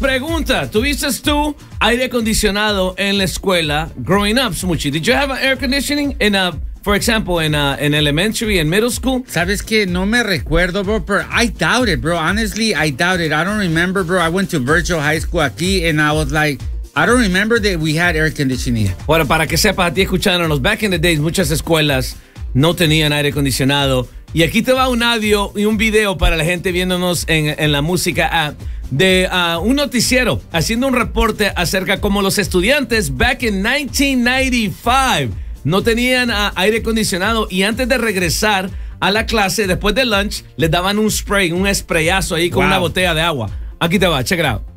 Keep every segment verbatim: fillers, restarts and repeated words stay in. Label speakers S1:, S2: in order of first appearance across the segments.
S1: pregunta, ¿tuviste tú aire acondicionado en la escuela growing up, Smoochie? Did you have air conditioning in a, for example, in a, in elementary and middle school?
S2: Sabes que no me recuerdo, bro, but I doubt it, bro. Honestly, I doubt it. I don't remember, bro. I went to Virtual High School aquí and I was like, I don't remember that we had air conditioning.
S1: Bueno, para que sepas, a ti escuchándonos, back in the days, muchas escuelas no tenían aire acondicionado. Y aquí te va un audio y un video para la gente viéndonos en, en la música app de uh, un noticiero haciendo un reporte acerca cómo los estudiantes back in nineteen ninety-five no tenían uh, aire acondicionado y antes de regresar a la clase, después del lunch, les daban un spray, un sprayazo ahí con wow. una botella de agua. Aquí te va, check it out.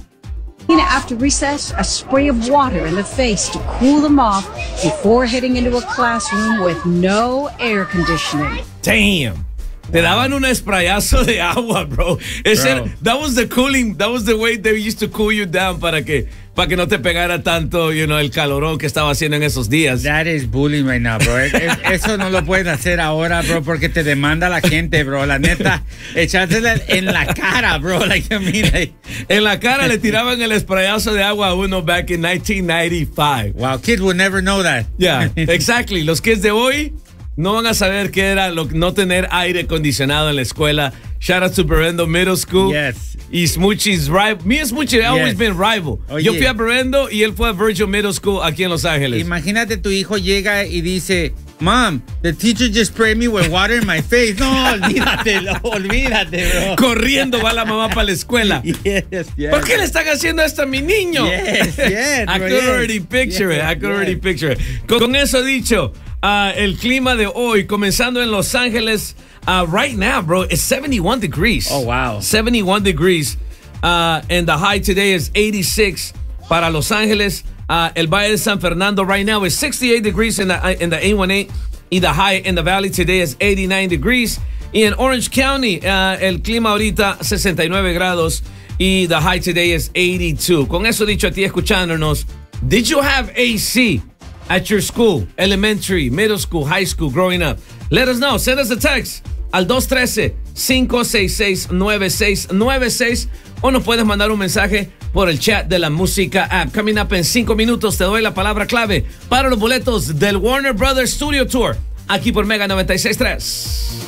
S3: After recess, a spray of water in the face to cool them off before heading into a classroom with no air conditioning.
S1: Damn. Te daban un sprayazo de agua, bro. Ese, bro. That was the cooling, that was the way they used to cool you down para que, para que no te pegara tanto, you know, el calorón que estaba haciendo en esos días.
S2: That is bullying right now, bro. es, es, eso no lo pueden hacer ahora, bro, porque te demanda la gente, bro. La neta, echársela en la cara, bro. Like, I mean, like,
S1: en la cara le tiraban el sprayazo de agua a uno back in nineteen ninety-five.
S2: Wow, kids would never know that.
S1: Yeah, exactly. Los kids de hoy no van a saber qué era lo, no tener aire acondicionado en la escuela. Shout out to Berendo Middle School.
S2: Yes.
S1: Y Smoochie's rival. Me and Smoochie have always
S2: yes.
S1: been rival. Oye. Yo fui a Berendo y él fue a Virgil Middle School aquí en Los Ángeles.
S2: Imagínate tu hijo llega y dice, Mom, the teacher just sprayed me with water in my face. No, olvídate, olvídate, bro.
S1: Corriendo va la mamá para la escuela.
S2: Yes, yes.
S1: ¿Por qué le están haciendo esto a mi niño?
S2: Yes, yes,
S1: I
S2: bro,
S1: could
S2: yes.
S1: already picture
S2: yes,
S1: it. I could
S2: yes.
S1: already picture it. Con, con eso dicho, uh, el clima de hoy, comenzando en Los Ángeles, uh, right now, bro, it's seventy-one degrees.
S2: Oh, wow.
S1: seventy-one degrees. Uh, and the high today is eighty-six para Los Ángeles. Uh, el Valle de San Fernando right now is sixty-eight degrees in the, in the eight one eight. Y the high in the valley today is eighty-nine degrees. Y en Orange County, uh, el clima ahorita sesenta y nueve grados. Y the high today is eighty-two. Con eso dicho a ti escuchándonos, did you have A C at your school, elementary, middle school, high school, growing up? Let us know. Send us a text al dos uno tres, cinco seis seis, nueve seis nueve seis o nos puedes mandar un mensaje por el chat de la música app. Coming up en cinco minutos te doy la palabra clave para los boletos del Warner Brothers Studio Tour aquí por Mega noventa y seis punto tres.